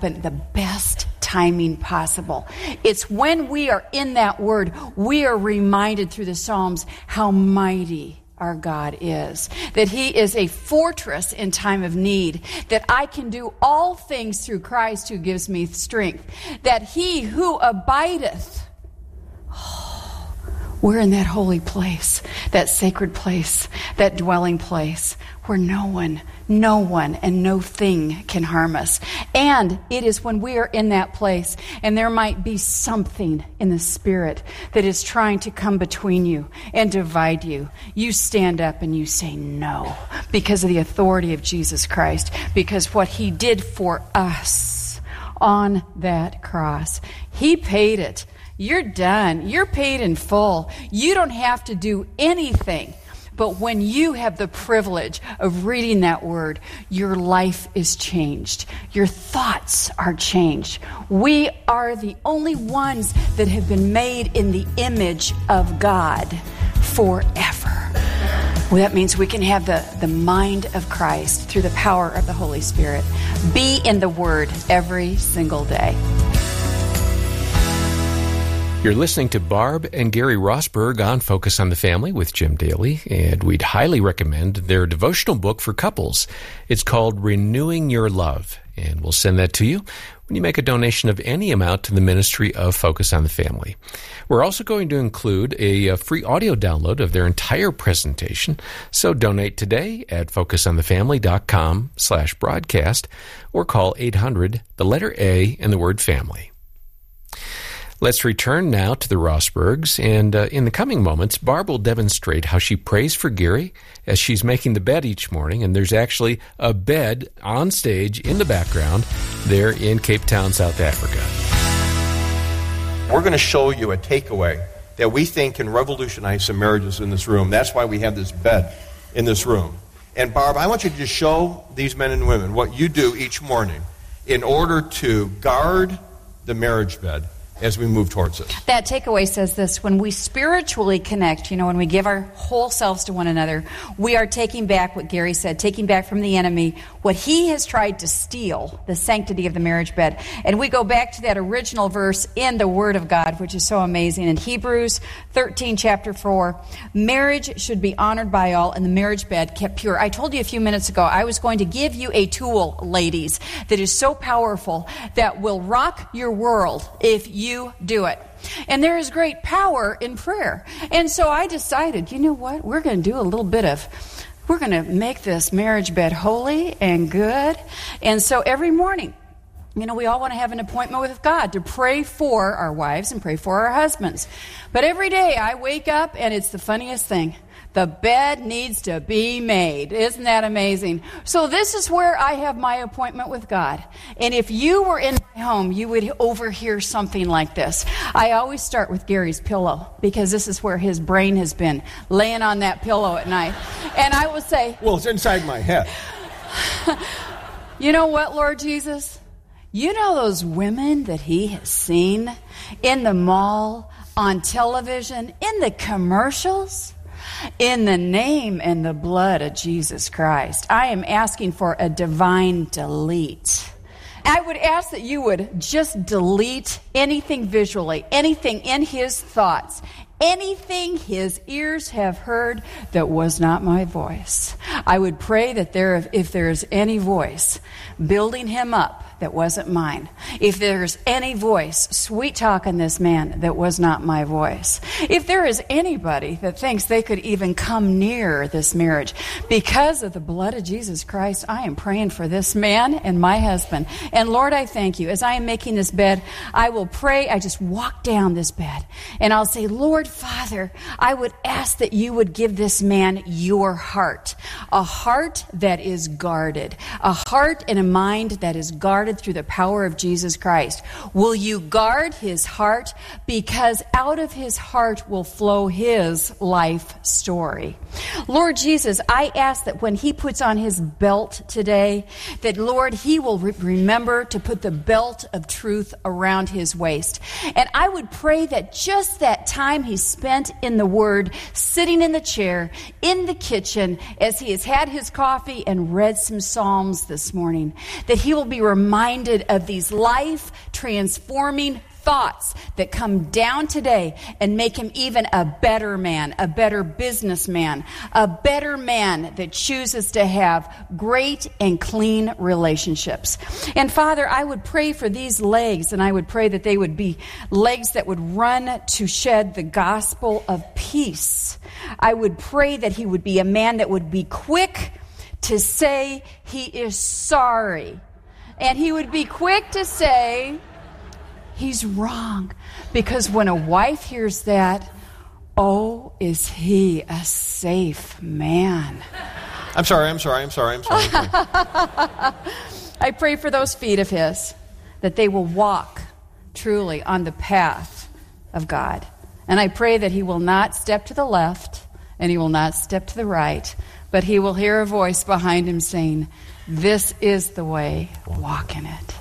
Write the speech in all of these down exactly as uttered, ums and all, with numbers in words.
But the best timing possible. It's when we are in that word, we are reminded through the Psalms how mighty our God is, that he is a fortress in time of need, that I can do all things through Christ who gives me strength, that he who abideth, oh, we're in that holy place, that sacred place, that dwelling place where no one, no one and no thing can harm us. And it is when we are in that place and there might be something in the spirit that is trying to come between you and divide you. You stand up and you say no because of the authority of Jesus Christ, because what he did for us on that cross. He paid it. You're done. You're paid in full. You don't have to do anything. But when you have the privilege of reading that word, your life is changed. Your thoughts are changed. We are the only ones that have been made in the image of God forever. Well, that means we can have the, the mind of Christ through the power of the Holy Spirit. Be in the Word every single day. You're listening to Barb and Gary Rosberg on Focus on the Family with Jim Daly, and we'd highly recommend their devotional book for couples. It's called Renewing Your Love, and we'll send that to you when you make a donation of any amount to the ministry of Focus on the Family. We're also going to include a, a free audio download of their entire presentation, so donate today at focusonthefamily.com slash broadcast or call eight hundred, the letter A, and the word family. Let's return now to the Rosbergs, and uh, in the coming moments, Barb will demonstrate how she prays for Gary as she's making the bed each morning, and there's actually a bed on stage in the background there in Cape Town, South Africa. We're going to show you a takeaway that we think can revolutionize some marriages in this room. That's why we have this bed in this room. And Barb, I want you to just show these men and women what you do each morning in order to guard the marriage bed as we move towards it. That takeaway says this: when we spiritually connect, you know, when we give our whole selves to one another, we are taking back what Gary said, taking back from the enemy what he has tried to steal, the sanctity of the marriage bed. And we go back to that original verse in the Word of God, which is so amazing. In Hebrews thirteen, chapter four, marriage should be honored by all and the marriage bed kept pure. I told you a few minutes ago I was going to give you a tool, ladies, that is so powerful that will rock your world if you You do it. And there is great power in prayer. And so I decided, you know what? We're going to do a little bit of, we're going to make this marriage bed holy and good. And so every morning, you know, we all want to have an appointment with God to pray for our wives and pray for our husbands. But every day I wake up and it's the funniest thing. The bed needs to be made. Isn't that amazing? So this is where I have my appointment with God. And if you were in my home, you would overhear something like this. I always start with Gary's pillow because this is where his brain has been, laying on that pillow at night. And I will say, well, it's inside my head. You know what, Lord Jesus? You know those women that he has seen in the mall, on television, in the commercials? In the name and the blood of Jesus Christ, I am asking for a divine delete. I would ask that you would just delete anything visually, anything in his thoughts, anything his ears have heard that was not my voice. I would pray that there, if there is any voice building him up that wasn't mine, if there's any voice sweet talking this man that was not my voice, if there is anybody that thinks they could even come near this marriage, because of the blood of Jesus Christ, I am praying for this man and my husband. And Lord, I thank you. As I am making this bed, I will pray. I just walk down this bed and I'll say, Lord Father, I would ask that you would give this man your heart, a heart that is guarded, a heart and a mind that is guarded through the power of Jesus Christ. Will you guard his heart? Because out of his heart will flow his life story. Lord Jesus, I ask that when he puts on his belt today, that Lord, he will re- remember to put the belt of truth around his waist. And I would pray that just that that time he spent in the Word, sitting in the chair, in the kitchen, as he has had his coffee and read some Psalms this morning, that he will be reminded of these life-transforming thoughts that come down today and make him even a better man, a better businessman, a better man that chooses to have great and clean relationships. And Father, I would pray for these legs, and I would pray that they would be legs that would run to shed the gospel of peace. I would pray that he would be a man that would be quick to say he is sorry. And he would be quick to say he's wrong, because when a wife hears that, oh, is he a safe man? I'm sorry, I'm sorry, I'm sorry, I'm sorry. I'm sorry. I pray for those feet of his, that they will walk truly on the path of God. And I pray that he will not step to the left and he will not step to the right, but he will hear a voice behind him saying, this is the way, walk in it.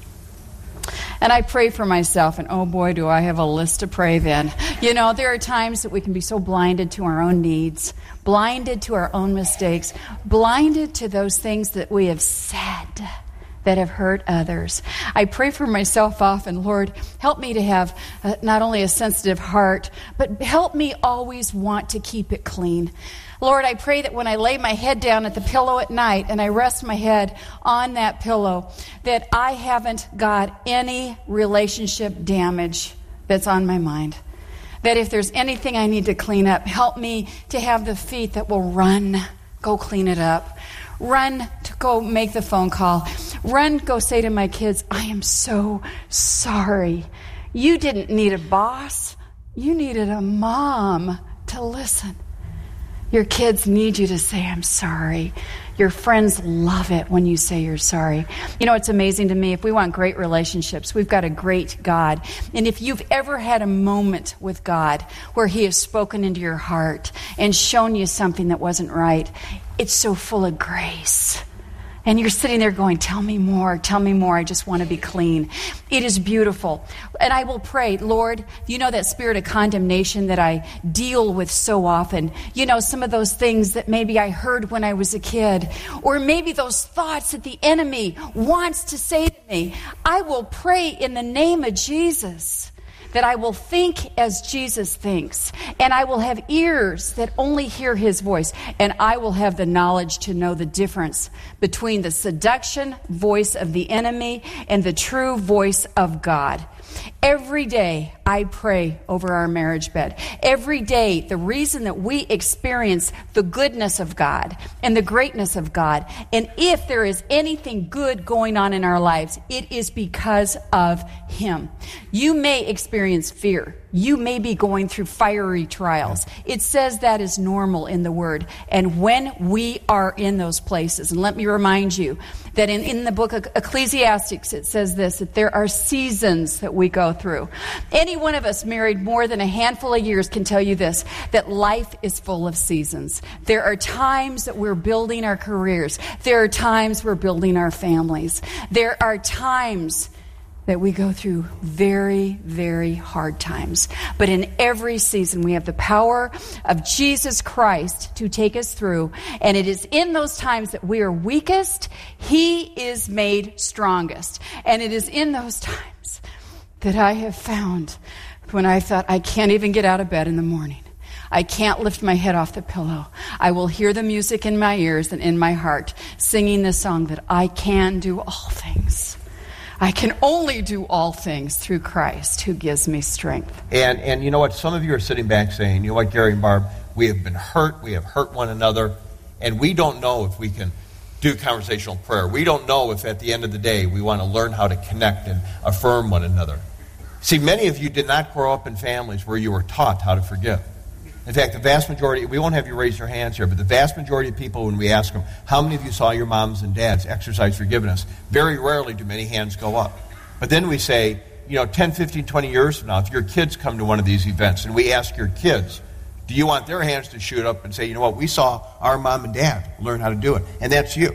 And I pray for myself, and oh boy, do I have a list to pray then. You know, there are times that we can be so blinded to our own needs, blinded to our own mistakes, blinded to those things that we have said that have hurt others. I pray for myself often, Lord, help me to have uh, not only a sensitive heart, but help me always want to keep it clean. Lord, I pray that when I lay my head down at the pillow at night and I rest my head on that pillow, that I haven't got any relationship damage that's on my mind. That if there's anything I need to clean up, help me to have the feet that will run, go clean it up. Run to go make the phone call. Run, go say to my kids, I am so sorry. You didn't need a boss. You needed a mom to listen. Your kids need you to say, I'm sorry. Your friends love it when you say you're sorry. You know, it's amazing to me. If we want great relationships, we've got a great God. And if you've ever had a moment with God where he has spoken into your heart and shown you something that wasn't right, it's so full of grace. And you're sitting there going, tell me more, tell me more. I just want to be clean. It is beautiful. And I will pray, Lord, you know that spirit of condemnation that I deal with so often. You know, some of those things that maybe I heard when I was a kid, or maybe those thoughts that the enemy wants to say to me. I will pray in the name of Jesus that I will think as Jesus thinks, and I will have ears that only hear his voice, and I will have the knowledge to know the difference between the seduction voice of the enemy and the true voice of God. Every day I pray over our marriage bed. Every day, the reason that we experience the goodness of God and the greatness of God, and if there is anything good going on in our lives, it is because of him. You may experience fear. You may be going through fiery trials. It says that is normal in the Word. And when we are in those places, and let me remind you that in, in the book of Ecclesiastes, it says this, that there are seasons that we go through. Any one of us married more than a handful of years can tell you this, that life is full of seasons. There are times that we're building our careers. There are times we're building our families. There are times that we go through very, very hard times. But in every season, we have the power of Jesus Christ to take us through. And it is in those times that we are weakest, he is made strongest. And it is in those times that I have found when I thought, I can't even get out of bed in the morning. I can't lift my head off the pillow. I will hear the music in my ears and in my heart, singing the song that I can do all things. I can only do all things through Christ who gives me strength. And and you know what? Some of you are sitting back saying, you know what, Gary and Barb, we have been hurt. We have hurt one another. And we don't know if we can do conversational prayer. We don't know if at the end of the day we want to learn how to connect and affirm one another. See, many of you did not grow up in families where you were taught how to forgive. In fact, the vast majority, we won't have you raise your hands here, but the vast majority of people, when we ask them, how many of you saw your moms and dads exercise forgiveness? Very rarely do many hands go up. But then we say, you know, ten, fifteen, twenty years from now, if your kids come to one of these events and we ask your kids, do you want their hands to shoot up and say, you know what, we saw our mom and dad learn how to do it. And that's you.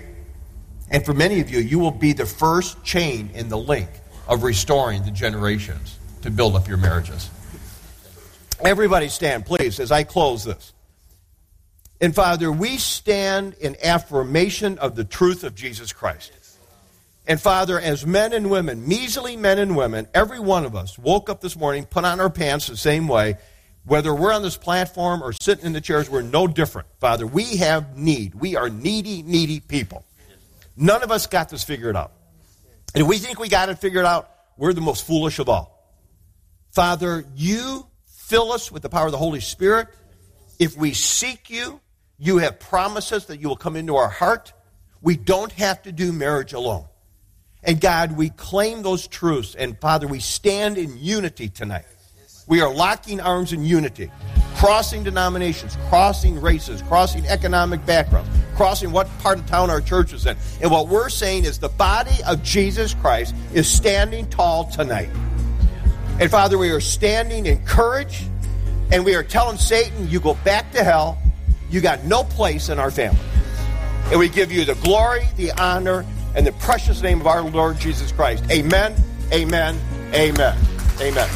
And for many of you, you will be the first chain in the link of restoring the generations to build up your marriages. Everybody stand, please, as I close this. And Father, we stand in affirmation of the truth of Jesus Christ. And Father, as men and women, measly men and women, every one of us woke up this morning, put on our pants the same way. Whether we're on this platform or sitting in the chairs, we're no different. Father, we have need. We are needy, needy people. None of us got this figured out. And if we think we got it figured out, we're the most foolish of all. Father, you fill us with the power of the Holy Spirit. If we seek you, you have promised us that you will come into our heart. We don't have to do marriage alone. And God, we claim those truths. And Father, we stand in unity tonight. We are locking arms in unity, crossing denominations, crossing races, crossing economic backgrounds, crossing what part of town our church is in. And what we're saying is the body of Jesus Christ is standing tall tonight. And Father, we are standing in courage, and we are telling Satan, you go back to hell. You got no place in our family. And we give you the glory, the honor, and the precious name of our Lord Jesus Christ. Amen, amen, amen, amen.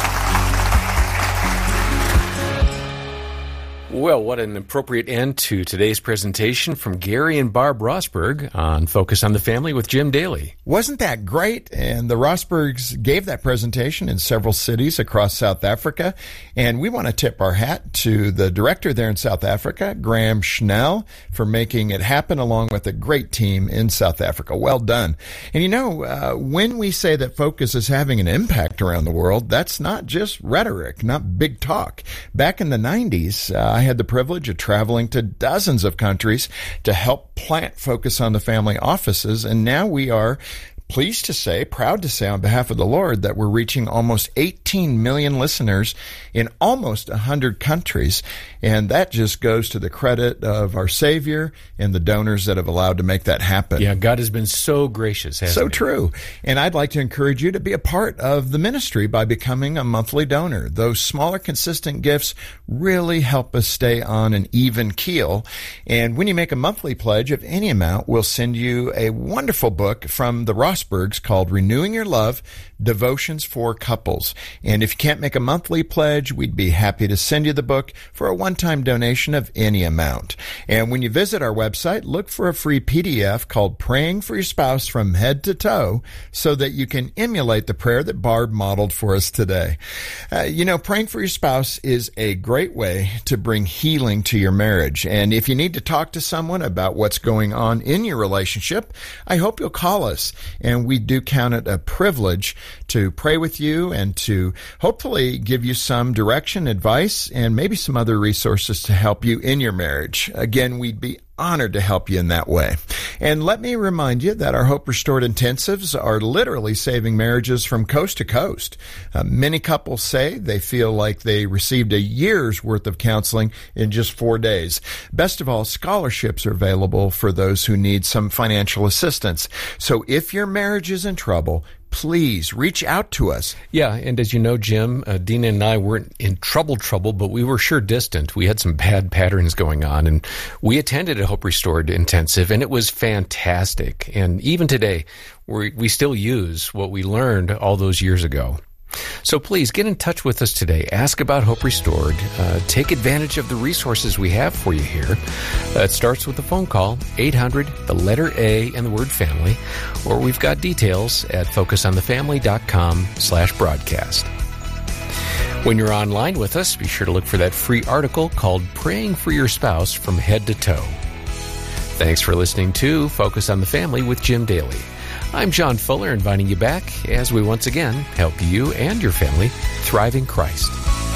Well, what an appropriate end to today's presentation from Gary and Barb Rosberg on Focus on the Family with Jim Daly. Wasn't that great? And the Rosbergs gave that presentation in several cities across South Africa. And we want to tip our hat to the director there in South Africa, Graham Schnell, for making it happen along with a great team in South Africa. Well done. And you know, uh, when we say that Focus is having an impact around the world, that's not just rhetoric, not big talk. Back in the nineties, uh, I had the privilege of traveling to dozens of countries to help plant Focus on the Family offices, and now we are pleased to say, proud to say on behalf of the Lord, that we're reaching almost eighteen million listeners in almost one hundred countries. And that just goes to the credit of our Savior and the donors that have allowed to make that happen. Yeah, God has been so gracious, hasn't So he? true. And I'd like to encourage you to be a part of the ministry by becoming a monthly donor. Those smaller, consistent gifts really help us stay on an even keel. And when you make a monthly pledge of any amount, we'll send you a wonderful book from the Rosbergs called Renewing Your Love, Devotions for Couples. And if you can't make a monthly pledge, we'd be happy to send you the book for a one-time donation of any amount. And when you visit our website, look for a free P D F called Praying for Your Spouse from Head to Toe so that you can emulate the prayer that Barb modeled for us today. Uh, you know, praying for your spouse is a great way to bring healing to your marriage. And if you need to talk to someone about what's going on in your relationship, I hope you'll call us. And we do count it a privilege to pray with you and to hopefully give you some direction, advice, and maybe some other resources to help you in your marriage. Again, we'd be honored to help you in that way. And let me remind you that our Hope Restored intensives are literally saving marriages from coast to coast. Uh, many couples say they feel like they received a year's worth of counseling in just four days. Best of all, scholarships are available for those who need some financial assistance. So if your marriage is in trouble, please reach out to us. Yeah, and as you know, Jim, uh, Dina and I weren't in trouble trouble, but we were sure distant. We had some bad patterns going on, and we attended a Hope Restored intensive, and it was fantastic. And even today, we we still use what we learned all those years ago. So please get in touch with us today. Ask about Hope Restored. Uh, take advantage of the resources we have for you here. Uh, it starts with a phone call, eight hundred, the letter A, and the word family, or we've got details at focusonthefamily.com slash broadcast. When you're online with us, be sure to look for that free article called Praying for Your Spouse from Head to Toe. Thanks for listening to Focus on the Family with Jim Daly. I'm John Fuller, inviting you back as we once again help you and your family thrive in Christ.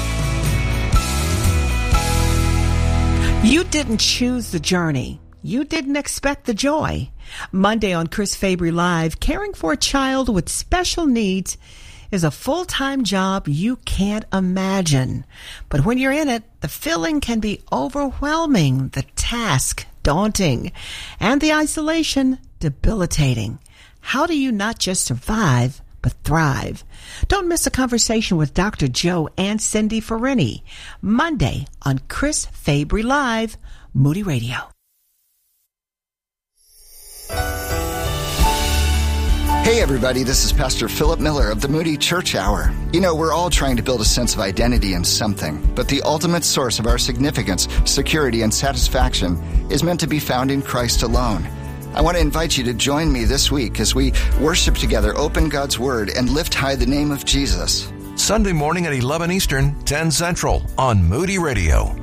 You didn't choose the journey. You didn't expect the joy. Monday on Chris Fabry Live, caring for a child with special needs is a full-time job you can't imagine. But when you're in it, the feeling can be overwhelming, the task daunting, and the isolation debilitating. How do you not just survive, but thrive? Don't miss a conversation with Doctor Joe and Cindy Ferrini, Monday on Chris Fabry Live, Moody Radio. Hey everybody, this is Pastor Philip Miller of the Moody Church Hour. You know, we're all trying to build a sense of identity in something, but the ultimate source of our significance, security, and satisfaction is meant to be found in Christ alone. I want to invite you to join me this week as we worship together, open God's Word, and lift high the name of Jesus. Sunday morning at eleven Eastern, ten Central on Moody Radio.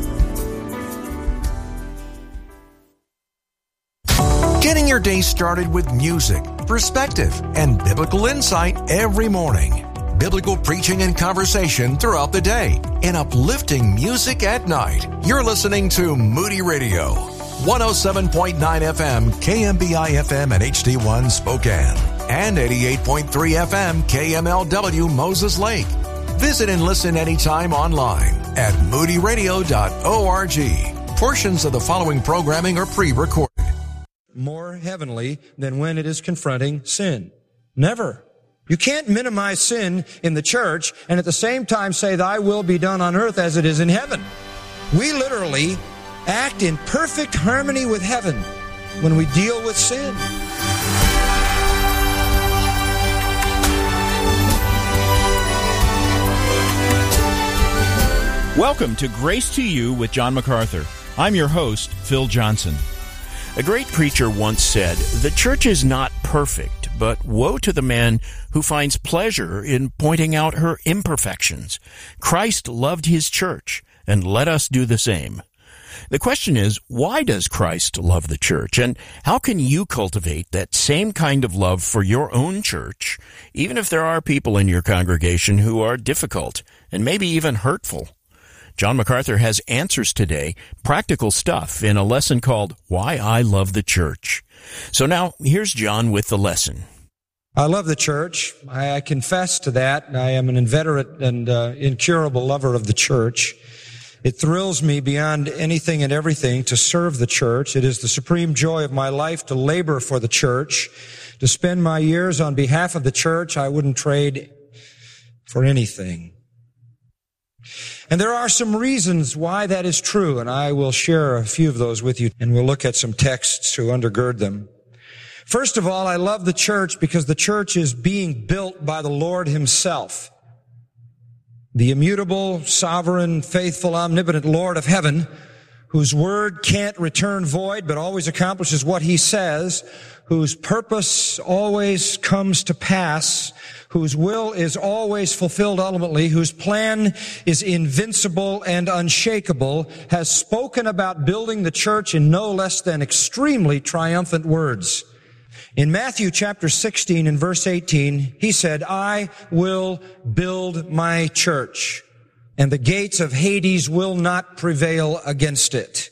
Getting your day started with music, perspective, and biblical insight every morning. Biblical preaching and conversation throughout the day, and uplifting music at night. You're listening to Moody Radio, one oh seven point nine F M, K M B I F M and H D one Spokane, and eighty-eight point three F M, K M L W Moses Lake. Visit and listen anytime online at moody radio dot org. Portions of the following programming are pre-recorded. More heavenly than when it is confronting sin. Never. You can't minimize sin in the church and at the same time say, thy will be done on earth as it is in heaven. We literally act in perfect harmony with heaven when we deal with sin. Welcome to Grace to You with John MacArthur. I'm your host, Phil Johnson. A great preacher once said, "The church is not perfect, but woe to the man who finds pleasure in pointing out her imperfections. Christ loved his church, and let us do the same." The question is, why does Christ love the church, and how can you cultivate that same kind of love for your own church, even if there are people in your congregation who are difficult and maybe even hurtful? John MacArthur has answers today, practical stuff, in a lesson called Why I Love the Church. So now, here's John with the lesson. I love the church. I, I confess to that. I am an inveterate and uh, incurable lover of the church. It thrills me beyond anything and everything to serve the church. It is the supreme joy of my life to labor for the church, to spend my years on behalf of the church. I wouldn't trade for anything. And there are some reasons why that is true, and I will share a few of those with you, and we'll look at some texts to undergird them. First of all, I love the church because the church is being built by the Lord himself. The immutable, sovereign, faithful, omnipotent Lord of heaven, whose word can't return void but always accomplishes what he says, whose purpose always comes to pass, whose will is always fulfilled ultimately, whose plan is invincible and unshakable, has spoken about building the church in no less than extremely triumphant words. In Matthew chapter sixteen and verse eighteen, he said, I will build my church, and the gates of Hades will not prevail against it.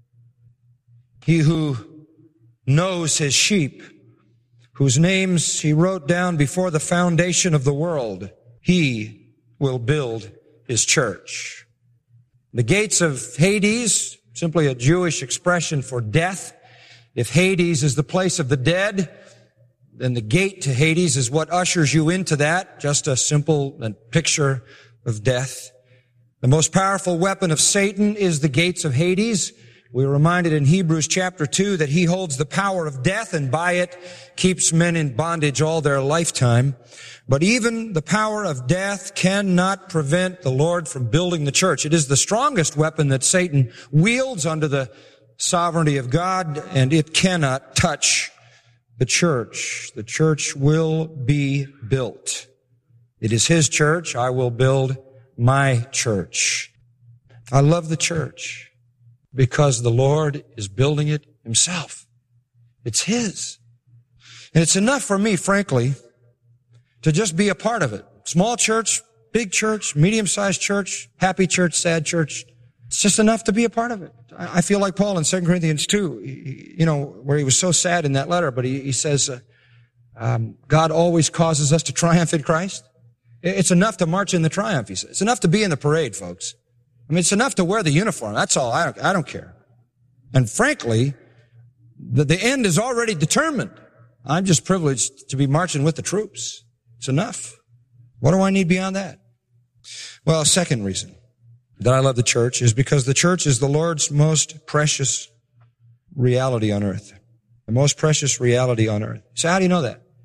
He who knows his sheep, whose names he wrote down before the foundation of the world, he will build his church. The gates of Hades, simply a Jewish expression for death. If Hades is the place of the dead, then the gate to Hades is what ushers you into that, just a simple picture of death. The most powerful weapon of Satan is the gates of Hades. We're reminded in Hebrews chapter two that he holds the power of death and by it keeps men in bondage all their lifetime. But even the power of death cannot prevent the Lord from building the church. It is the strongest weapon that Satan wields under the sovereignty of God, and it cannot touch the church. The church will be built. It is his church. I will build my church. I love the church because the Lord is building it himself. It's his. And it's enough for me, frankly, to just be a part of it. Small church, big church, medium-sized church, happy church, sad church. It's just enough to be a part of it. I feel like Paul in Second Corinthians two, you know, where he was so sad in that letter, but he, he says, uh, um, God always causes us to triumph in Christ. It's enough to march in the triumph, he says. It's enough to be in the parade, folks. I mean, it's enough to wear the uniform. That's all. I don't, I don't care. And frankly, the, the end is already determined. I'm just privileged to be marching with the troops. It's enough. What do I need beyond that? Well, second reason that I love the church is because the church is the Lord's most precious reality on earth. The most precious reality on earth. So how do you know that?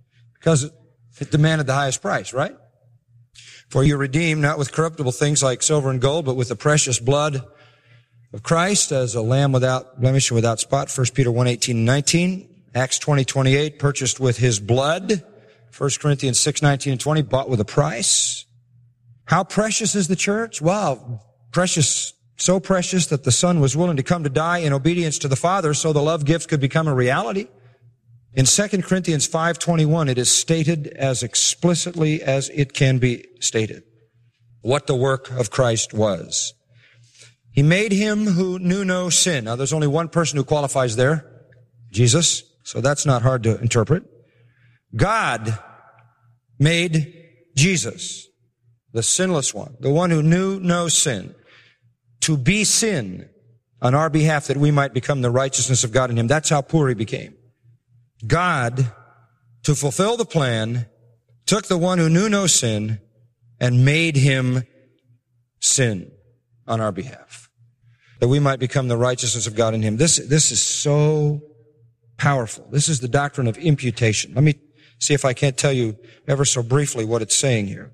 because it demanded the highest price, right? For you redeemed not with corruptible things like silver and gold, but with the precious blood of Christ as a lamb without blemish and without spot. First Peter one, eighteen and nineteen. Acts twenty, twenty-eight, purchased with his blood. First Corinthians six, nineteen and twenty, bought with a price. How precious is the church? Wow, precious, so precious that the Son was willing to come to die in obedience to the Father so the love gift could become a reality. In Second Corinthians five, twenty-one, it is stated as explicitly as it can be stated what the work of Christ was. He made him who knew no sin. Now, there's only one person who qualifies there, Jesus. So that's not hard to interpret. God made Jesus, the sinless one, the one who knew no sin, to be sin on our behalf that we might become the righteousness of God in him. That's how poor he became. God, to fulfill the plan, took the one who knew no sin and made him sin on our behalf, that we might become the righteousness of God in him. This, this is so powerful. This is the doctrine of imputation. Let me see if I can't tell you ever so briefly what it's saying here.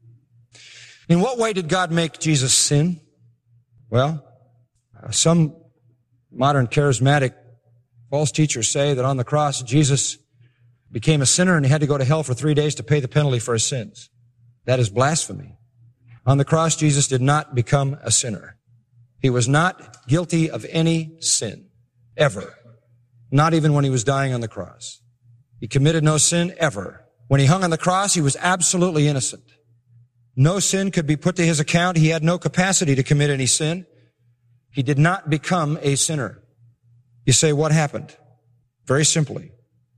In what way did God make Jesus sin? Well, uh, some modern charismatic false teachers say that on the cross, Jesus became a sinner and he had to go to hell for three days to pay the penalty for his sins. That is blasphemy. On the cross, Jesus did not become a sinner. He was not guilty of any sin, ever. Not even when he was dying on the cross. He committed no sin ever. When he hung on the cross, he was absolutely innocent. No sin could be put to his account. He had no capacity to commit any sin. He did not become a sinner. You say, what happened? Very simply,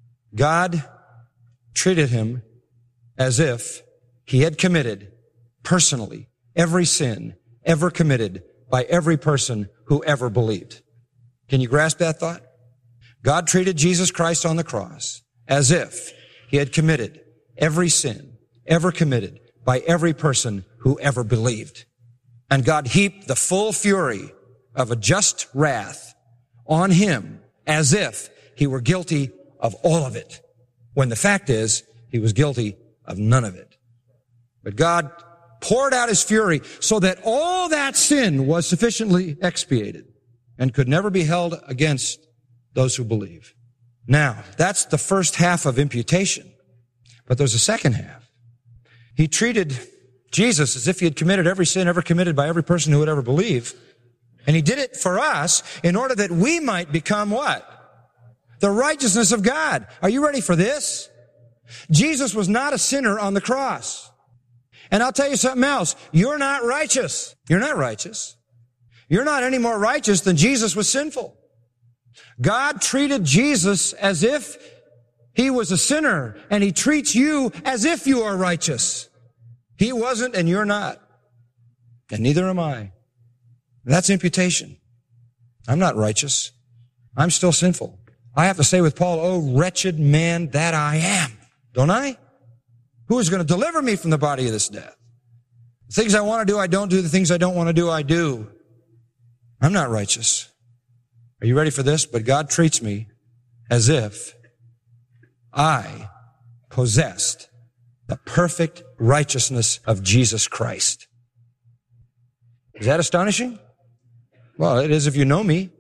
God treated him as if he had committed personally every sin ever committed by every person who ever believed. Can you grasp that thought? God treated Jesus Christ on the cross as if he had committed every sin ever committed by every person who ever believed. And God heaped the full fury of a just wrath on him as if he were guilty of all of it, when the fact is he was guilty of none of it. But God poured out his fury so that all that sin was sufficiently expiated and could never be held against those who believe. Now, that's the first half of imputation. But there's a second half. He treated Jesus as if he had committed every sin ever committed by every person who would ever believe. And he did it for us in order that we might become what? The righteousness of God. Are you ready for this? Jesus was not a sinner on the cross. And I'll tell you something else. You're not righteous. You're not righteous. You're not any more righteous than Jesus was sinful. God treated Jesus as if he was a sinner, and he treats you as if you are righteous. He wasn't, and you're not. And neither am I. That's imputation. I'm not righteous. I'm still sinful. I have to say with Paul, oh, wretched man that I am. Don't I? Who is going to deliver me from the body of this death? The things I want to do, I don't do. The things I don't want to do, I do. I'm not righteous. Are you ready for this? But God treats me as if I possessed the perfect righteousness of Jesus Christ. Is that astonishing? Well, it is if you know me.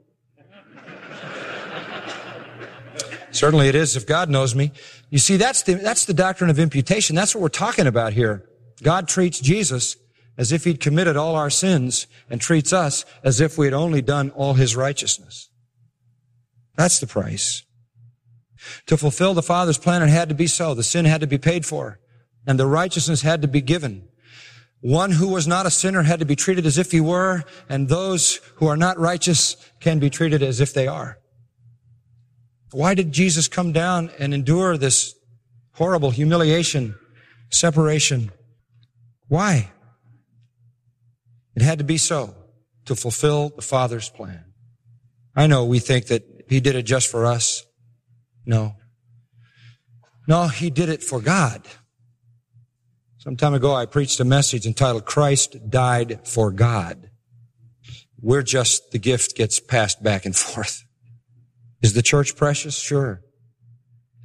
Certainly it is if God knows me. You see, that's the, that's the doctrine of imputation. That's what we're talking about here. God treats Jesus as if he'd committed all our sins and treats us as if we had only done all his righteousness. That's the price. To fulfill the Father's plan, it had to be so. The sin had to be paid for, and the righteousness had to be given. One who was not a sinner had to be treated as if he were, and those who are not righteous can be treated as if they are. Why did Jesus come down and endure this horrible humiliation, separation? Why? It had to be so, to fulfill the Father's plan. I know we think that he did it just for us. No. No, he did it for God. Some time ago, I preached a message entitled, Christ Died for God. We're just, the gift gets passed back and forth. Is the church precious? Sure.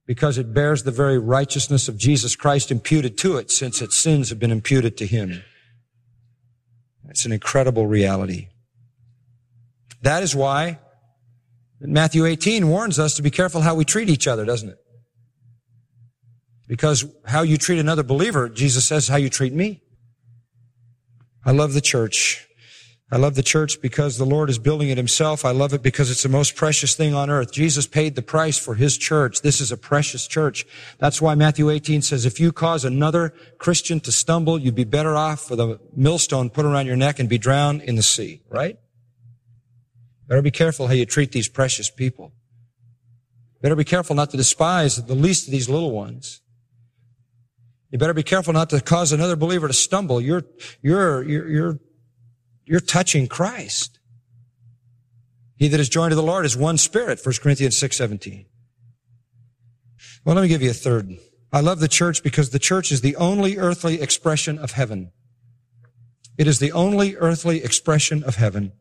because it bears the very righteousness of Jesus Christ imputed to it, since its sins have been imputed to him. It's an incredible reality. That is why Matthew eighteen warns us to be careful how we treat each other, doesn't it? Because how you treat another believer, Jesus says, how you treat me. I love the church. I love the church because the Lord is building it himself. I love it because it's the most precious thing on earth. Jesus paid the price for his church. This is a precious church. That's why Matthew eighteen says, if you cause another Christian to stumble, you'd be better off with a millstone put around your neck and be drowned in the sea, right? Better be careful how you treat these precious people. Better be careful not to despise the least of these little ones. You better be careful not to cause another believer to stumble. You're, you're, you're, you're, you're touching Christ. He that is joined to the Lord is one spirit, First Corinthians six seventeen. Well, let me give you a third. I love the church because the church is the only earthly expression of heaven. It is the only earthly expression of heaven.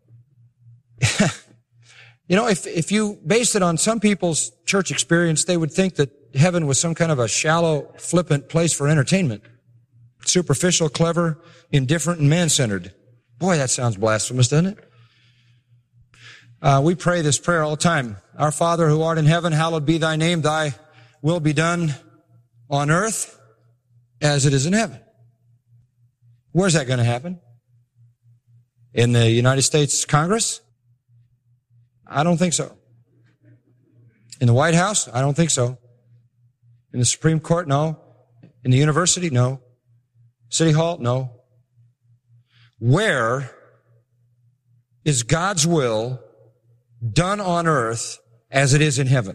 You know, if, if you based it on some people's church experience, they would think that heaven was some kind of a shallow, flippant place for entertainment. Superficial, clever, indifferent, and man-centered. Boy, that sounds blasphemous, doesn't it? Uh, we pray this prayer all the time. Our Father who art in heaven, hallowed be thy name. Thy will be done on earth as it is in heaven. Where's that going to happen? In the United States Congress? I don't think so. In the White House? I don't think so. In the Supreme Court? No. In the university? No. City Hall? No. Where is God's will done on earth as it is in heaven?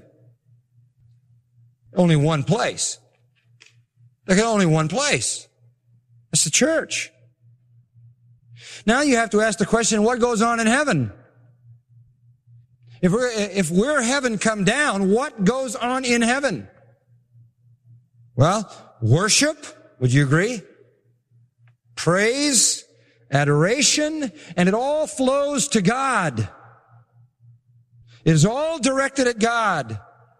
Only one place. There's only one place. It's the church. Now you have to ask the question, what goes on in heaven? If we're, if we're heaven come down, what goes on in heaven? Well, worship, would you agree? Praise, adoration, and it all flows to God. It is all directed at God.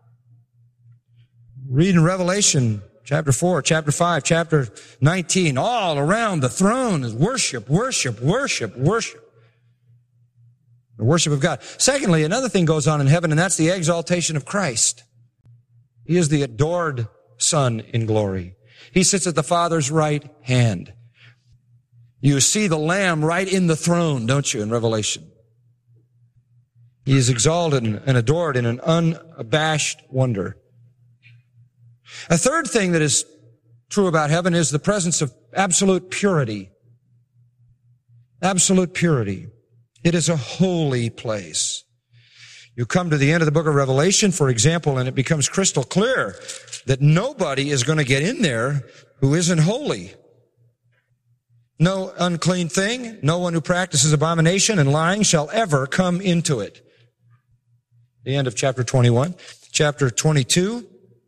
Read in Revelation chapter four, chapter five, chapter nineteen, all around the throne is worship, worship, worship, worship. The worship of God. Secondly, another thing goes on in heaven, and that's the exaltation of Christ. He is the adored Son in glory. He sits at the Father's right hand. You see the Lamb right in the throne, don't you, in Revelation? He is exalted and adored in an unabashed wonder. A third thing that is true about heaven is the presence of absolute purity. Absolute purity. It is a holy place. You come to the end of the book of Revelation, for example, and it becomes crystal clear that nobody is going to get in there who isn't holy. No unclean thing, no one who practices abomination and lying shall ever come into it. The end of chapter twenty-one. Chapter twenty-two.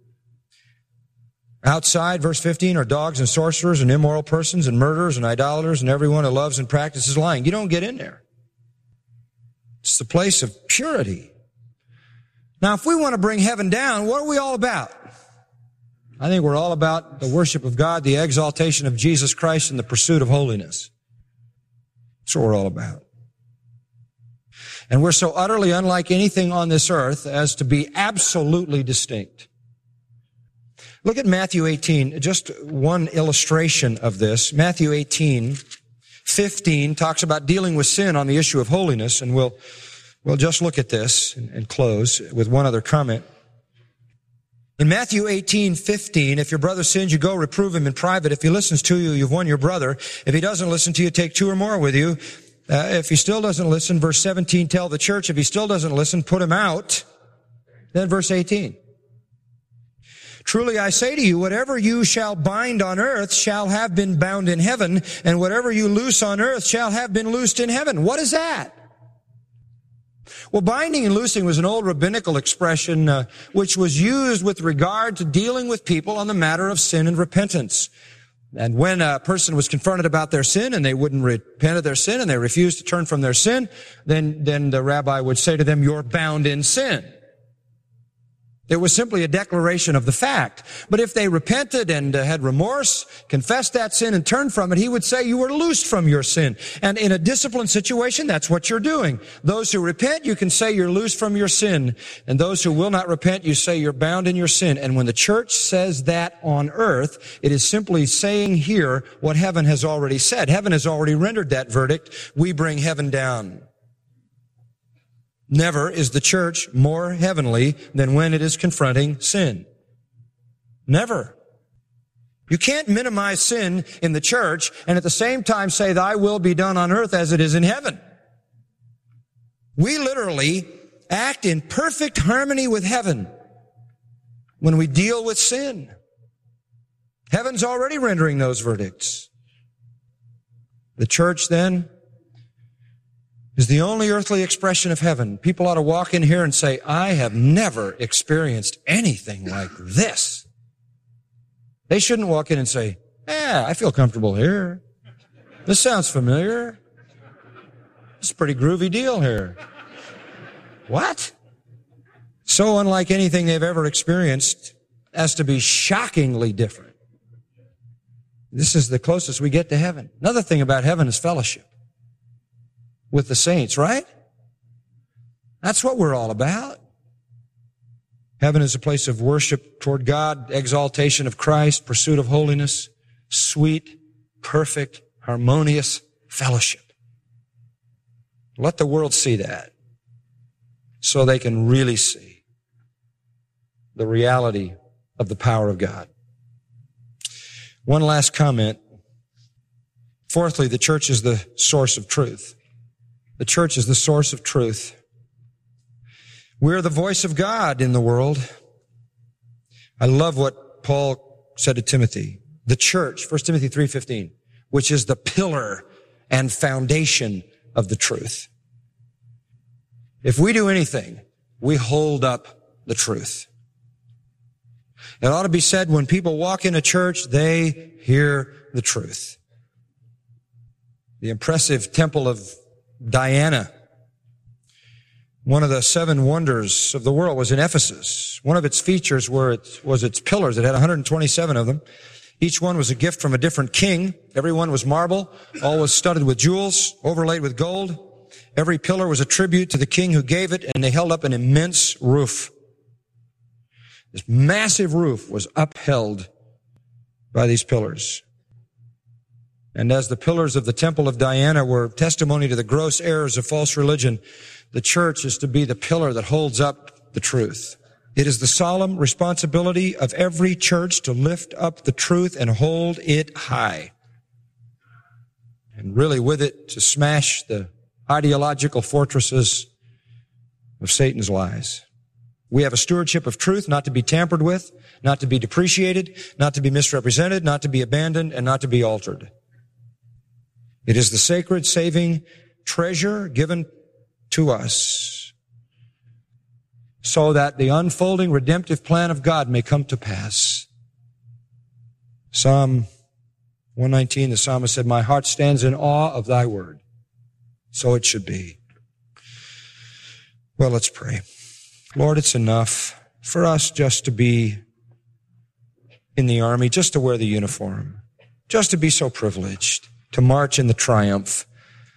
Outside, verse fifteen, are dogs and sorcerers and immoral persons and murderers and idolaters and everyone who loves and practices lying. You don't get in there. It's the place of purity. Now, if we want to bring heaven down, what are we all about? I think we're all about the worship of God, the exaltation of Jesus Christ, and the pursuit of holiness. That's what we're all about. And we're so utterly unlike anything on this earth as to be absolutely distinct. Look at Matthew eighteen, just one illustration of this. Matthew eighteen, fifteen talks about dealing with sin on the issue of holiness, and we'll, we'll just look at this and, and close with one other comment. In Matthew eighteen, fifteen, if your brother sins, you go reprove him in private. If he listens to you, you've won your brother. If he doesn't listen to you, take two or more with you. Uh, if he still doesn't listen, verse seventeen, tell the church. If he still doesn't listen, put him out. Then verse eighteen. Truly I say to you, whatever you shall bind on earth shall have been bound in heaven, and whatever you loose on earth shall have been loosed in heaven. What is that? Well, binding and loosing was an old rabbinical expression uh, which was used with regard to dealing with people on the matter of sin and repentance. And when a person was confronted about their sin and they wouldn't repent of their sin and they refused to turn from their sin, then, then the rabbi would say to them, you're bound in sin. It was simply a declaration of the fact. But if they repented and uh, had remorse, confessed that sin and turned from it, he would say you were loosed from your sin. And in a disciplined situation, that's what you're doing. Those who repent, you can say you're loosed from your sin. And those who will not repent, you say you're bound in your sin. And when the church says that on earth, it is simply saying here what heaven has already said. Heaven has already rendered that verdict. We bring heaven down. Never is the church more heavenly than when it is confronting sin. Never. You can't minimize sin in the church and at the same time say, thy will be done on earth as it is in heaven. We literally act in perfect harmony with heaven when we deal with sin. Heaven's already rendering those verdicts. The church then is the only earthly expression of heaven. People ought to walk in here and say, I have never experienced anything like this. They shouldn't walk in and say, yeah, I feel comfortable here. This sounds familiar. It's a pretty groovy deal here. What? So unlike anything they've ever experienced as to be shockingly different. This is the closest we get to heaven. Another thing about heaven is fellowship with the saints, right? That's what we're all about. Heaven is a place of worship toward God, exaltation of Christ, pursuit of holiness, sweet, perfect, harmonious fellowship. Let the world see that so they can really see the reality of the power of God. One last comment. Fourthly, the church is the source of truth. The church is the source of truth. We're the voice of God in the world. I love what Paul said to Timothy. The church, First Timothy three fifteen, which is the pillar and foundation of the truth. If we do anything, we hold up the truth. It ought to be said when people walk in a church, they hear the truth. The impressive temple of Diana, one of the seven wonders of the world, was in Ephesus. One of its features were it, was its pillars. It had one hundred twenty-seven of them. Each one was a gift from a different king. Every one was marble. All was studded with jewels, overlaid with gold. Every pillar was a tribute to the king who gave it, and they held up an immense roof. This massive roof was upheld by these pillars. And as the pillars of the temple of Diana were testimony to the gross errors of false religion, the church is to be the pillar that holds up the truth. It is the solemn responsibility of every church to lift up the truth and hold it high. And really with it to smash the ideological fortresses of Satan's lies. We have a stewardship of truth not to be tampered with, not to be depreciated, not to be misrepresented, not to be abandoned, and not to be altered. It is the sacred saving treasure given to us so that the unfolding redemptive plan of God may come to pass. Psalm one nineteen, the psalmist said, my heart stands in awe of thy word. So it should be. Well, let's pray. Lord, it's enough for us just to be in the army, just to wear the uniform, just to be so privileged, to march in the triumph,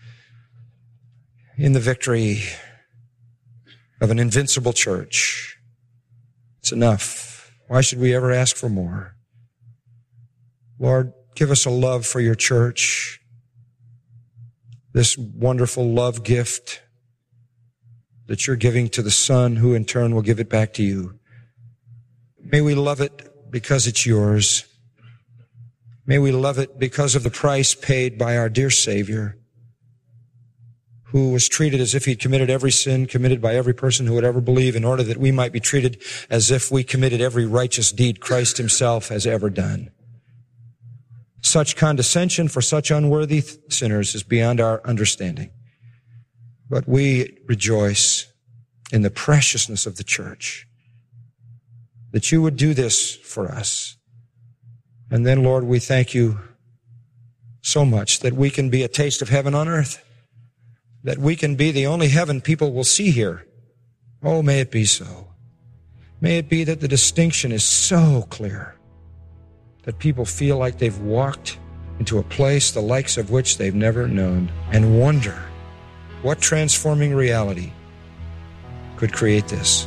in the victory of an invincible church. It's enough. Why should we ever ask for more? Lord, give us a love for your church, this wonderful love gift that you're giving to the Son, who in turn will give it back to you. May we love it because it's yours. May we love it because of the price paid by our dear Savior, who was treated as if he'd committed every sin committed by every person who would ever believe, in order that we might be treated as if we committed every righteous deed Christ himself has ever done. Such condescension for such unworthy sinners is beyond our understanding. But we rejoice in the preciousness of the church, that you would do this for us. And then, Lord, we thank you so much that we can be a taste of heaven on earth, that we can be the only heaven people will see here. Oh, may it be so. May it be that the distinction is so clear that people feel like they've walked into a place the likes of which they've never known and wonder what transforming reality could create this.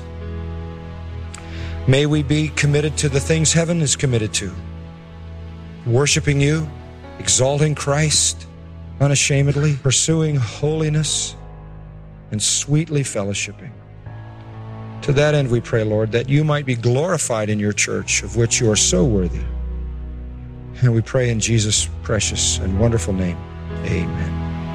May we be committed to the things heaven is committed to, worshiping you, exalting Christ unashamedly, pursuing holiness, and sweetly fellowshipping. To that end we pray, Lord, that you might be glorified in your church, of which you are so worthy. And we pray in Jesus' precious and wonderful name. Amen.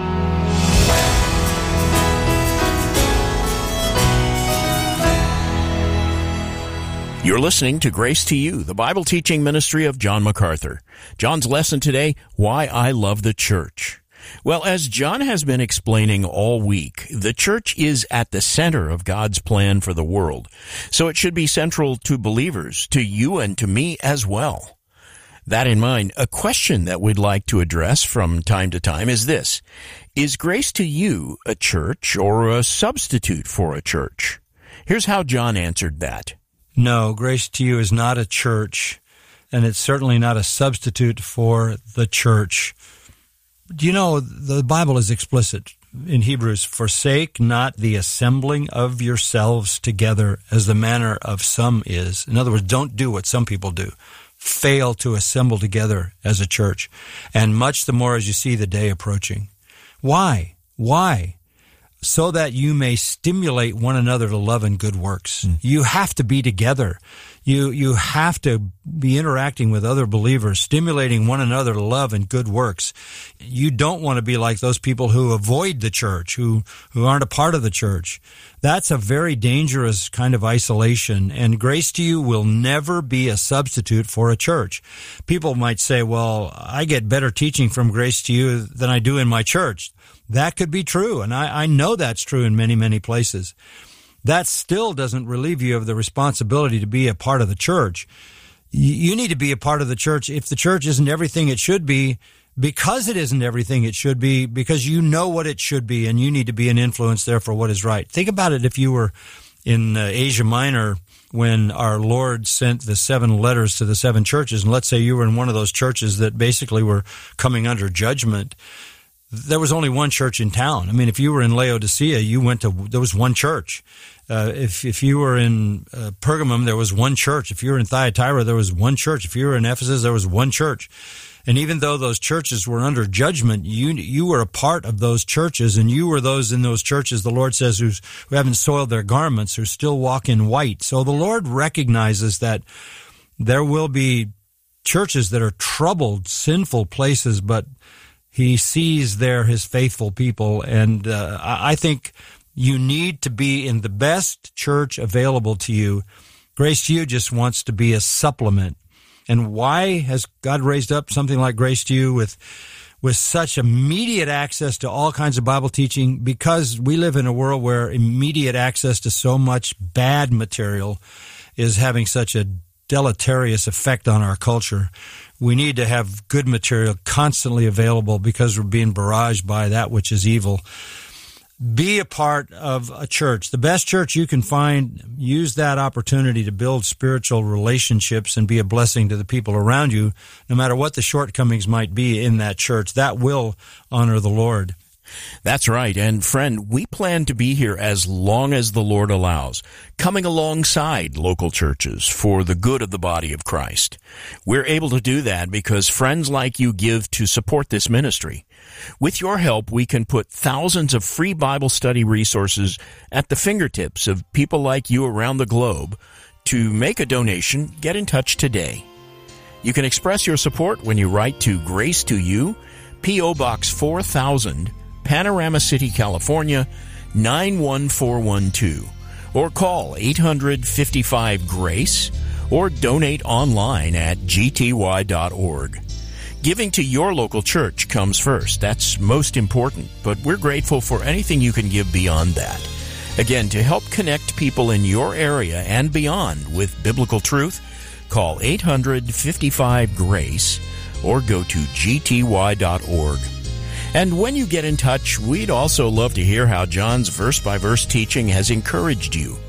You're listening to Grace to You, the Bible teaching ministry of John MacArthur. John's lesson today, Why I Love the Church. Well, as John has been explaining all week, the church is at the center of God's plan for the world. So it should be central to believers, to you and to me as well. That in mind, a question that we'd like to address from time to time is this. Is Grace to You a church or a substitute for a church? Here's how John answered that. No, Grace to You is not a church, and it's certainly not a substitute for the church. Do you know, the Bible is explicit in Hebrews, forsake not the assembling of yourselves together as the manner of some is. In other words, don't do what some people do. Fail to assemble together as a church, and much the more as you see the day approaching. Why? Why? So that you may stimulate one another to love and good works. Mm. You have to be together. You you have to be interacting with other believers, stimulating one another to love and good works. You don't want to be like those people who avoid the church, who, who aren't a part of the church. That's a very dangerous kind of isolation, and Grace to You will never be a substitute for a church. People might say, well, I get better teaching from Grace to You than I do in my church. That could be true, and I, I know that's true in many, many places. That still doesn't relieve you of the responsibility to be a part of the church. You need to be a part of the church if the church isn't everything it should be, because it isn't everything it should be, because you know what it should be, and you need to be an influence there for what is right. Think about it if you were in uh, Asia Minor when our Lord sent the seven letters to the seven churches, and let's say you were in one of those churches that basically were coming under judgment. There was only one church in town. I mean, if you were in Laodicea, you went to, there was one church. Uh, if if you were in uh, Pergamum, there was one church. If you were in Thyatira, there was one church. If you were in Ephesus, there was one church. And even though those churches were under judgment, you you were a part of those churches, and you were those in those churches, the Lord says, who's, who haven't soiled their garments, who still walk in white. So the Lord recognizes that there will be churches that are troubled, sinful places, but He sees there His faithful people, and uh, I think you need to be in the best church available to you. Grace to You just wants to be a supplement. And why has God raised up something like Grace to You with with such immediate access to all kinds of Bible teaching? Because we live in a world where immediate access to so much bad material is having such a deleterious effect on our culture. We need to have good material constantly available because we're being barraged by that which is evil. Be a part of a church. The best church you can find, use that opportunity to build spiritual relationships and be a blessing to the people around you, no matter what the shortcomings might be in that church. That will honor the Lord. That's right. And friend, we plan to be here as long as the Lord allows, coming alongside local churches for the good of the body of Christ. We're able to do that because friends like you give to support this ministry. With your help, we can put thousands of free Bible study resources at the fingertips of people like you around the globe. To make a donation, get in touch today. You can express your support when you write to Grace to You, P O. Box four thousand, Panorama City, California, nine one four one two, or call eight hundred, fifty-five, GRACE, or donate online at g t y dot org. Giving to your local church comes first. That's most important, but we're grateful for anything you can give beyond that. Again, to help connect people in your area and beyond with biblical truth, call eight hundred, fifty-five, GRACE, or go to g t y dot org. And when you get in touch, we'd also love to hear how John's verse-by-verse teaching has encouraged you.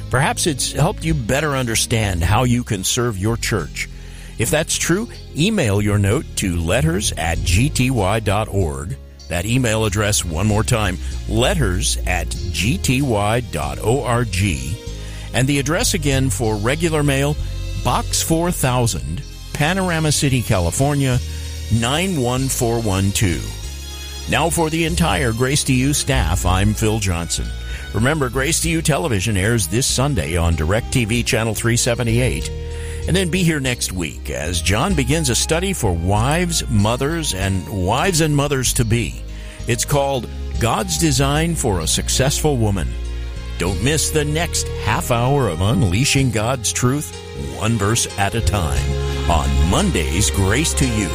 Perhaps it's helped you better understand how you can serve your church. If that's true, email your note to letters at g t y dot org. That email address, one more time, letters at g t y dot org. And the address again for regular mail, Box four thousand, Panorama City, California, nine one four one two. Now for the entire Grace to You staff, I'm Phil Johnson. Remember, Grace to You Television airs this Sunday on DirecTV Channel three seventy-eight. And then be here next week as John begins a study for wives, mothers, and wives and mothers-to-be. It's called God's Design for a Successful Woman. Don't miss the next half hour of Unleashing God's Truth, one verse at a time, on Monday's Grace to You.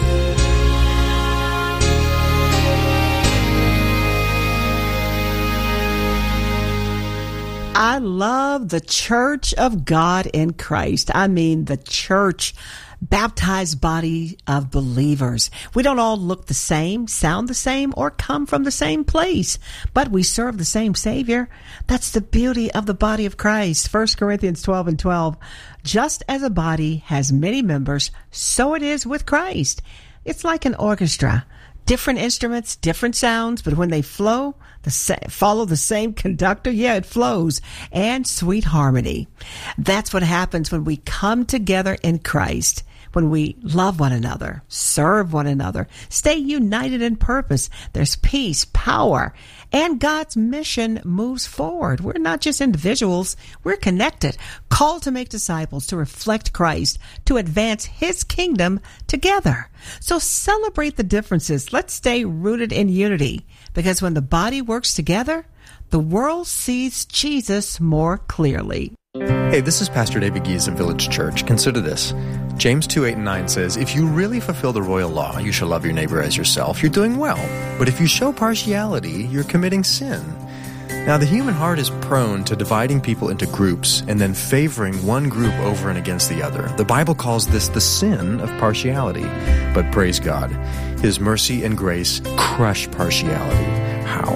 I love the Church of God in Christ. I mean, the church, baptized body of believers. We don't all look the same, sound the same, or come from the same place, but we serve the same Savior. That's the beauty of the body of Christ. First Corinthians twelve and twelve. Just as a body has many members, so it is with Christ. It's like an orchestra. Different instruments, different sounds, but when they flow, the sa- follow the same conductor, yeah, it flows. And sweet harmony. That's what happens when we come together in Christ, when we love one another, serve one another, stay united in purpose. There's peace, power, and God's mission moves forward. We're not just individuals. We're connected, called to make disciples, to reflect Christ, to advance His kingdom together. So celebrate the differences. Let's stay rooted in unity, because when the body works together, the world sees Jesus more clearly. Hey, this is Pastor David Gies of Village Church. Consider this. James two, eight, and nine says, if you really fulfill the royal law, you shall love your neighbor as yourself, you're doing well. But if you show partiality, you're committing sin. Now, the human heart is prone to dividing people into groups and then favoring one group over and against the other. The Bible calls this the sin of partiality. But praise God, His mercy and grace crush partiality. How?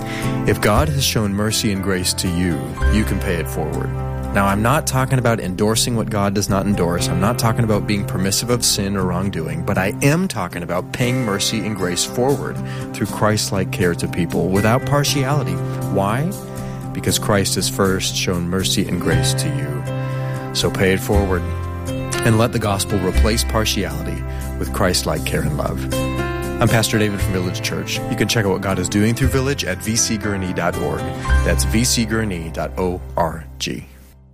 If God has shown mercy and grace to you, you can pay it forward. Now, I'm not talking about endorsing what God does not endorse. I'm not talking about being permissive of sin or wrongdoing, but I am talking about paying mercy and grace forward through Christ-like care to people without partiality. Why? Because Christ has first shown mercy and grace to you. So pay it forward and let the gospel replace partiality with Christ-like care and love. I'm Pastor David from Village Church. You can check out what God is doing through Village at v c gurney dot org. That's v c gurney dot org.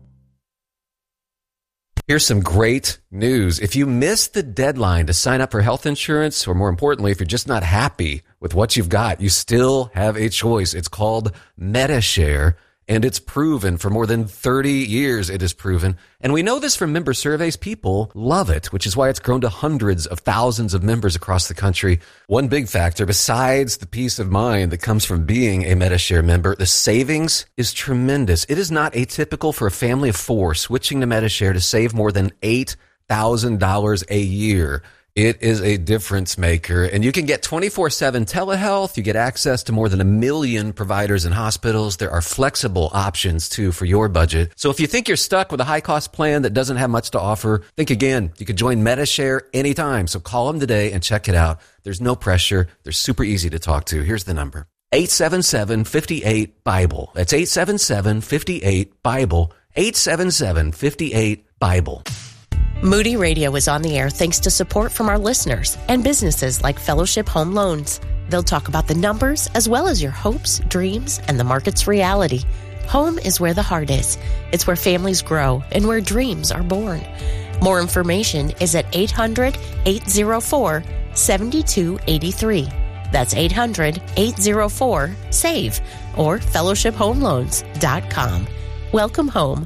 Here's some great news. If you missed the deadline to sign up for health insurance, or more importantly, if you're just not happy with what you've got, you still have a choice. It's called Medi-Share, and it's proven for more than thirty years it is proven. And we know this from member surveys. People love it, which is why it's grown to hundreds of thousands of members across the country. One big factor, besides the peace of mind that comes from being a Medi-Share member, the savings is tremendous. It is not atypical for a family of four switching to Medi-Share to save more than eight thousand dollars a year. It is a difference maker, and you can get twenty-four seven telehealth. You get access to more than a million providers and hospitals. There are flexible options, too, for your budget. So if you think you're stuck with a high-cost plan that doesn't have much to offer, think again. You can join Medi-Share anytime, so call them today and check it out. There's no pressure. They're super easy to talk to. Here's the number. eight seven seven, five eight, BIBLE. That's eight seven seven, five eight, BIBLE. eight seven seven, five eight, BIBLE. Moody Radio is on the air thanks to support from our listeners and businesses like Fellowship Home Loans. They'll talk about the numbers as well as your hopes, dreams, and the market's reality. Home is where the heart is. It's where families grow and where dreams are born. More information is at eight hundred, eight oh four, seven two eight three. That's eight hundred, eight oh four, SAVE or fellowship home loans dot com. Welcome home.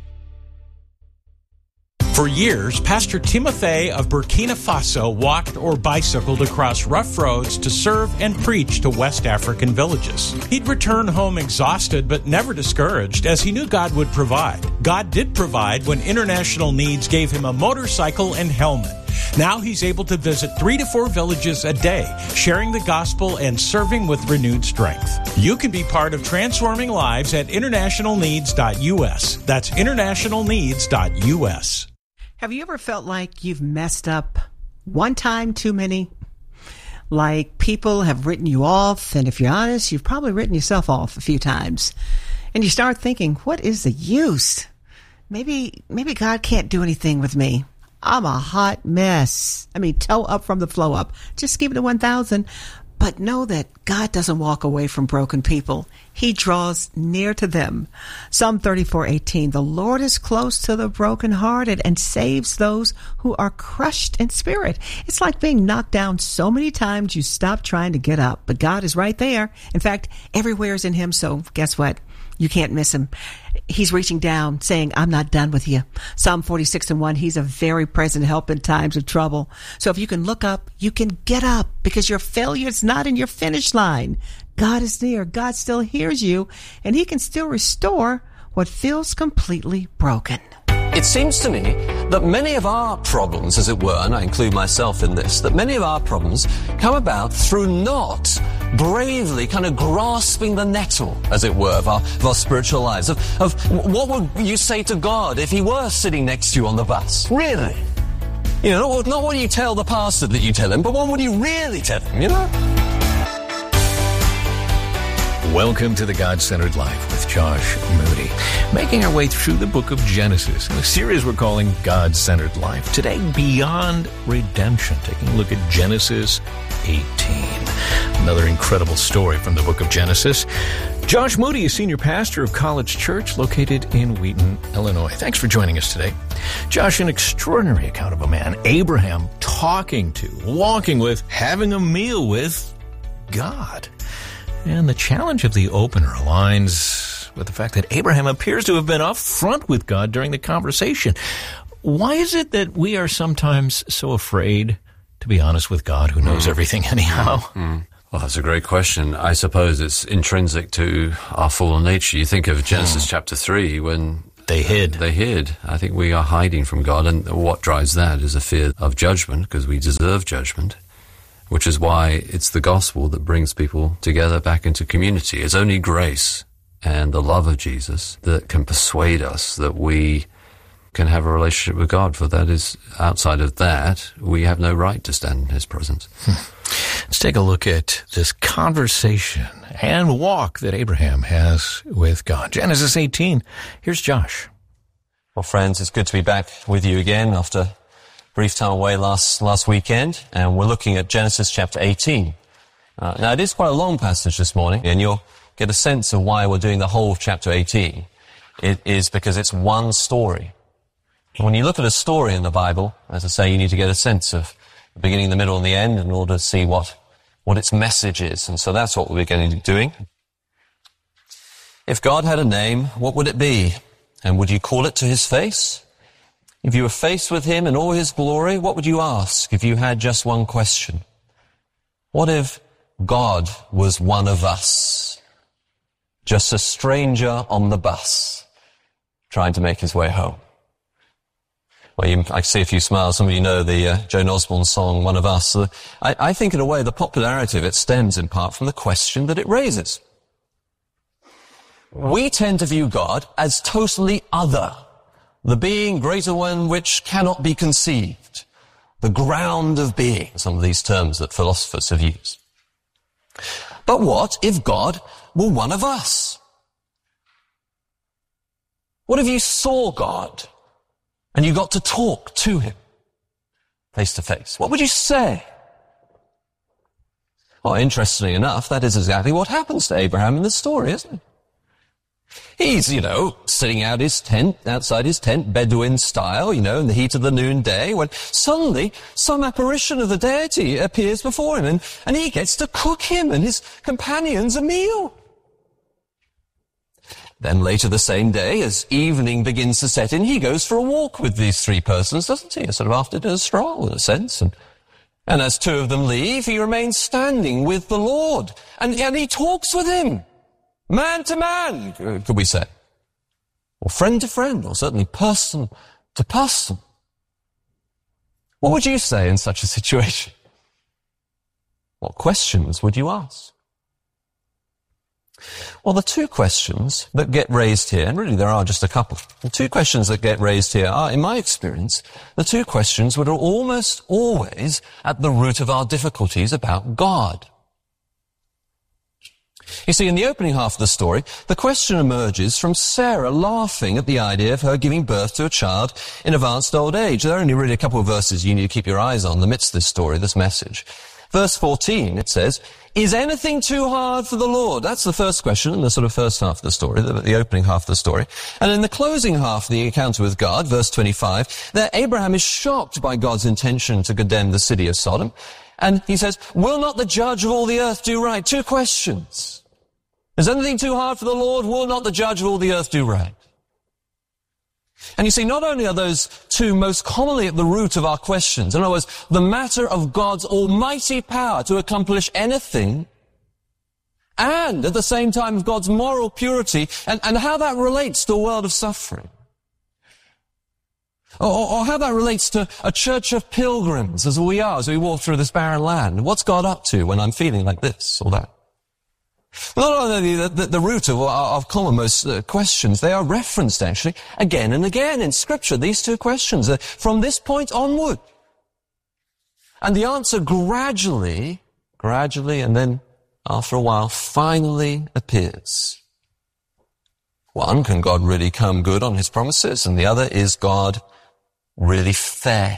For years, Pastor Timothy of Burkina Faso walked or bicycled across rough roads to serve and preach to West African villages. He'd return home exhausted but never discouraged, as he knew God would provide. God did provide when international needs gave him a motorcycle and helmet. Now he's able to visit three to four villages a day, sharing the gospel and serving with renewed strength. You can be part of transforming lives at international needs dot U S. That's international needs dot U S. Have you ever felt like you've messed up one time too many? Like people have written you off, and if you're honest, you've probably written yourself off a few times. And you start thinking, what is the use? Maybe, maybe God can't do anything with me. I'm a hot mess. I mean, toe up from the flow up. Just give it a one thousand. But know that God doesn't walk away from broken people. He draws near to them. Psalm thirty-four eighteen, the Lord is close to the brokenhearted and saves those who are crushed in spirit. It's like being knocked down so many times you stop trying to get up. But God is right there. In fact, everywhere is in him. So guess what? You can't miss him. He's reaching down, saying, I'm not done with you. Psalm forty-six and one, he's a very present help in times of trouble. So if you can look up, you can get up, because your failure is not in your finish line. God is there. God still hears you, and he can still restore what feels completely broken. It seems to me that many of our problems, as it were, and I include myself in this, that many of our problems come about through not bravely kind of grasping the nettle, as it were, of our, of our spiritual lives. Of, of what would you say to God if he were sitting next to you on the bus? Really? You know, not, not what you tell the pastor that you tell him, but what would you really tell him, you know? Welcome to the God-Centered Life with Josh Moody, making our way through the book of Genesis in a series we're calling God-Centered Life. Today, Beyond Redemption, taking a look at Genesis eighteen. Another incredible story from the book of Genesis. Josh Moody is senior pastor of College Church located in Wheaton, Illinois. Thanks for joining us today. Josh, an extraordinary account of a man, Abraham, talking to, walking with, having a meal with God. And the challenge of the opener aligns with the fact that Abraham appears to have been up front with God during the conversation. Why is it that we are sometimes so afraid to be honest with God, who knows mm. everything anyhow? Mm. Well, that's a great question. I suppose it's intrinsic to our fallen nature. You think of Genesis mm. chapter three, when they hid. They hid. I think we are hiding from God, and what drives that is a fear of judgment, because we deserve judgment. Which is why it's the gospel that brings people together back into community. It's only grace and the love of Jesus that can persuade us that we can have a relationship with God, for that is, outside of that, we have no right to stand in his presence. Hmm. Let's take a look at this conversation and walk that Abraham has with God. Genesis eighteen. Here's Josh. Well, friends, it's good to be back with you again after brief time away last last weekend, and we're looking at Genesis chapter eighteen. Uh, now, it is quite a long passage this morning, and you'll get a sense of why we're doing the whole of chapter eighteen. It is because it's one story. And when you look at a story in the Bible, as I say, you need to get a sense of the beginning, the middle, and the end in order to see what, what its message is. And so that's what we're going to be doing. If God had a name, what would it be? And would you call it to his face? If you were faced with him in all his glory, what would you ask if you had just one question? What if God was one of us? Just a stranger on the bus, trying to make his way home. Well, you, I see a few smiles. Some of you know the uh, Joan Osborne song, One of Us. Uh, I, I think in a way the popularity of it stems in part from the question that it raises. We tend to view God as totally other. The being greater than which cannot be conceived. The ground of being. Some of these terms that philosophers have used. But what if God were one of us? What if you saw God and you got to talk to him face to face? What would you say? Well, interestingly enough, that is exactly what happens to Abraham in this story, isn't it? He's, you know, sitting out his tent, outside his tent, Bedouin style, you know, in the heat of the noonday, when suddenly some apparition of the deity appears before him, and, and he gets to cook him and his companions a meal. Then later the same day, as evening begins to set in, he goes for a walk with these three persons, doesn't he? A sort of after-dinner stroll, in a sense. And, and as two of them leave, he remains standing with the Lord, and, and he talks with him. Man to man, could we say. Or friend to friend, or certainly person to person. What would you say in such a situation? What questions would you ask? Well, the two questions that get raised here, and really there are just a couple, the two questions that get raised here are, in my experience, the two questions that are almost always at the root of our difficulties about God. You see, in the opening half of the story, the question emerges from Sarah laughing at the idea of her giving birth to a child in advanced old age. There are only really a couple of verses you need to keep your eyes on amidst this story, this message. Verse fourteen, it says, is anything too hard for the Lord? That's the first question in the sort of first half of the story, the, the opening half of the story. And in the closing half of the encounter with God, verse twenty-five, there Abraham is shocked by God's intention to condemn the city of Sodom. And he says, will not the judge of all the earth do right? Two questions. Is anything too hard for the Lord? Will not the judge of all the earth do right? And you see, not only are those two most commonly at the root of our questions, in other words, the matter of God's almighty power to accomplish anything, and at the same time of God's moral purity, and, and how that relates to a world of suffering. Or, or how that relates to a church of pilgrims, as we are, as we walk through this barren land. What's God up to when I'm feeling like this or that? Not only the, the, the root of, of commonmost uh, questions, they are referenced actually again and again in Scripture, these two questions, uh, from this point onward. And the answer gradually, gradually, and then after a while, finally appears. One, can God really come good on his promises? And the other, is God really fair?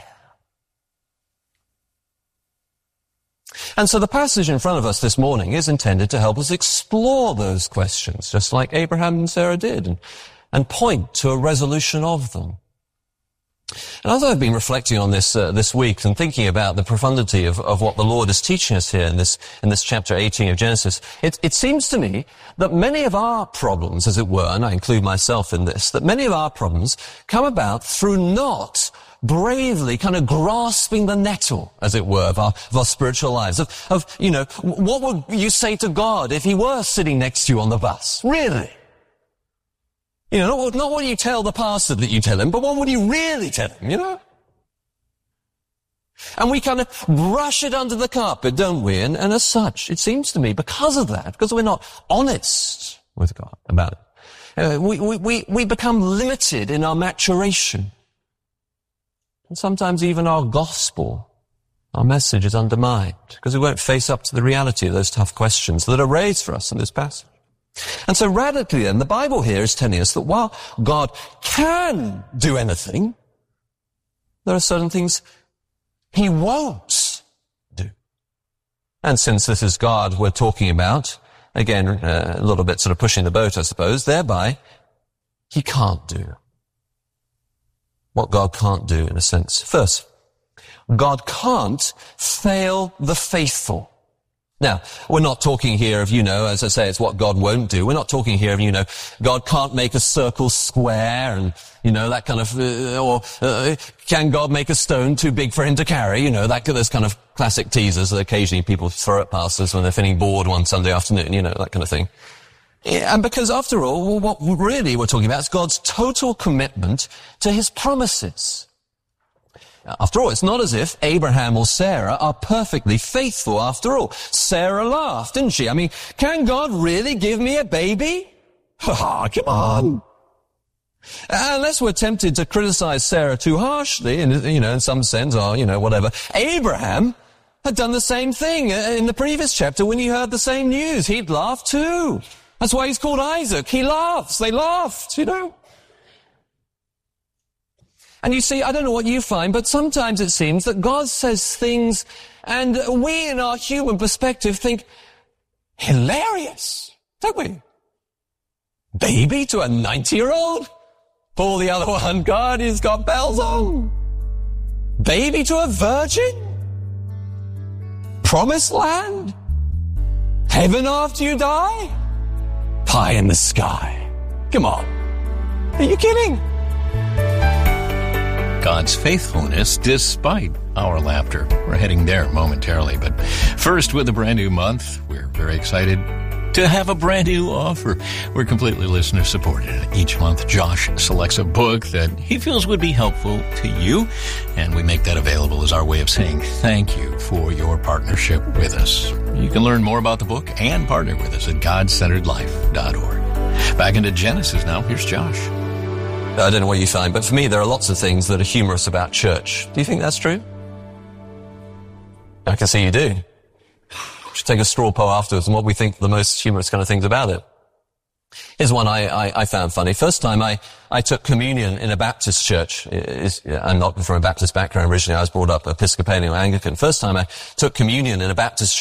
And so the passage in front of us this morning is intended to help us explore those questions, just like Abraham and Sarah did, and, and point to a resolution of them. And as I've been reflecting on this uh, this week and thinking about the profundity of, of what the Lord is teaching us here in this in this chapter eighteen of Genesis, it, it seems to me that many of our problems, as it were, and I include myself in this, that many of our problems come about through not bravely kind of grasping the nettle, as it were, of our, of our spiritual lives. Of, of, you know, what would you say to God if he were sitting next to you on the bus? Really? You know, not, not what you tell the pastor that you tell him, but what would you really tell him, you know? And we kind of brush it under the carpet, don't we? And, and as such, it seems to me, because of that, because we're not honest with God about it, uh, we, we, we become limited in our maturation. And sometimes even our gospel, our message is undermined because we won't face up to the reality of those tough questions that are raised for us in this passage. And so radically then, the Bible here is telling us that while God can do anything, there are certain things he won't do. And since this is God we're talking about, again, uh, a little bit sort of pushing the boat, I suppose, thereby, he can't do what God can't do, in a sense. First, God can't fail the faithful. Now, we're not talking here of, you know, as I say, it's what God won't do. We're not talking here of, you know, God can't make a circle square and, you know, that kind of, uh, or uh, can God make a stone too big for him to carry? You know, that those kind of classic teasers that occasionally people throw at pastors when they're feeling bored one Sunday afternoon, you know, that kind of thing. And because after all, what really we're talking about is God's total commitment to his promises. After all, it's not as if Abraham or Sarah are perfectly faithful after all. Sarah laughed, didn't she? I mean, can God really give me a baby? Ah, come on. Unless we're tempted to criticize Sarah too harshly, in, you know, in some sense, or, you know, whatever. Abraham had done the same thing in the previous chapter when he heard the same news. He'd laughed too. That's why he's called Isaac. He laughs. They laughed, you know. And you see, I don't know what you find, but sometimes it seems that God says things and we in our human perspective think, hilarious, don't we? Baby to a ninety-year-old? Pull the other one, God, he's got bells on. Baby to a virgin? Promised land? Heaven after you die? Pie in the sky. Come on. Are you kidding? God's faithfulness despite our laughter. We're heading there momentarily, but first, with a brand new month, we're very excited to have a brand new offer. We're completely listener supported. Each month, Josh selects a book that he feels would be helpful to you, and we make that available as our way of saying thank you for your partnership with us. You can learn more about the book and partner with us at god centered life dot org. Back into Genesis now. Here's Josh. I don't know what you find, but for me, there are lots of things that are humorous about church. Do you think that's true? I can see you do. We should take a straw poll afterwards and what we think the most humorous kind of things about it. Here's one I, I, I found funny. First time I, I took communion in a Baptist church. It's, I'm not from a Baptist background originally. I was brought up Episcopalian or Anglican. First time I took communion in a Baptist